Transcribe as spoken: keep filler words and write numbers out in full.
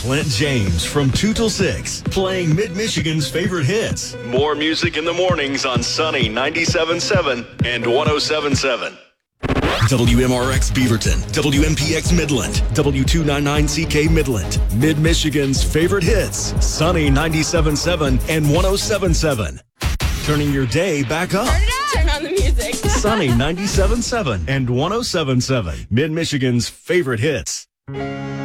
Clint James from two till six, playing Mid-Michigan's favorite hits. More music in the mornings on Sunny ninety-seven point seven and one oh seven point seven. W M R X Beaverton, W M P X Midland, W two ninety-nine C K Midland, Mid-Michigan's favorite hits, Sunny ninety-seven point seven and one oh seven point seven. Turning your day back up. Turn it up. Turn on the music. Sunny ninety-seven point seven and one oh seven point seven, Mid-Michigan's favorite hits.